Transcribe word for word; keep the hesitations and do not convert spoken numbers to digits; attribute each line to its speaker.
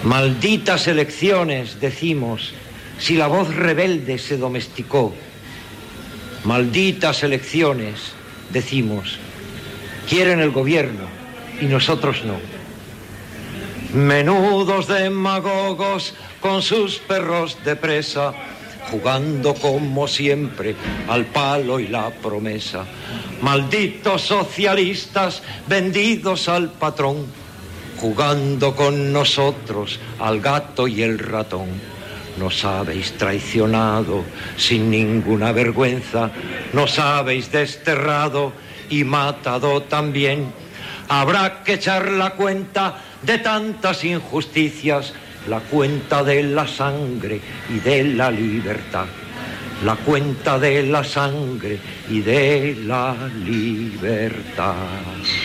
Speaker 1: Malditas elecciones, decimos, si la voz rebelde se domesticó. Malditas elecciones, decimos, quieren el gobierno y nosotros no. Menudos demagogos con sus perros de presa, jugando como siempre al palo y la promesa. Malditos socialistas vendidos al patrón, jugando con nosotros al gato y el ratón. Nos habéis traicionado sin ninguna vergüenza, nos habéis desterrado y matado también. Habrá que echar la cuenta de tantas injusticias, la cuenta de la sangre y de la libertad. La cuenta de la sangre y de la libertad.